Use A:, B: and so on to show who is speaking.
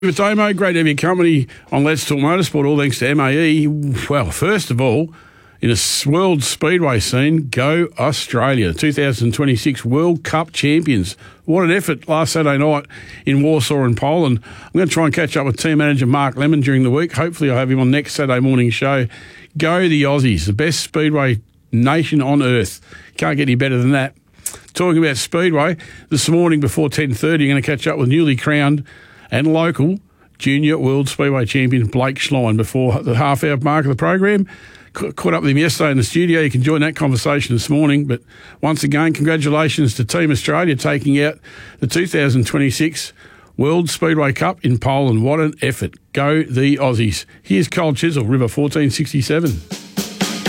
A: It's Amo, great to have your company on Let's Talk Motorsport, all thanks to MAE. Well, first of all, in a World Speedway scene, go Australia, 2026 World Cup champions. What an effort last Saturday night in Warsaw in Poland. I'm going to try and catch up with team manager Mark Lemon during the week. Hopefully I'll have him on next Saturday morning show. Go the Aussies, the best speedway nation on earth. Can't get any better than that. Talking about speedway, this morning before 10:30, I'm going to catch up with newly crowned and local junior World Speedway champion Blake Schlein before the half-hour mark of the program. Caught up with him yesterday in the studio. You can join that conversation this morning. But once again, congratulations to Team Australia taking out the 2026 World Speedway Cup in Poland. What an effort. Go the Aussies. Here's Cole Chisel, River 1467.